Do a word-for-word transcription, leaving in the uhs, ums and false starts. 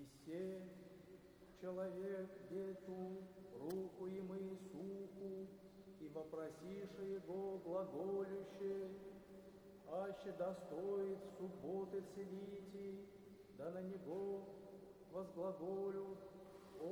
се человек дету руку и мы суху, и вопросише его глаголюще, аще достоит субботы целите, да на него возглаголю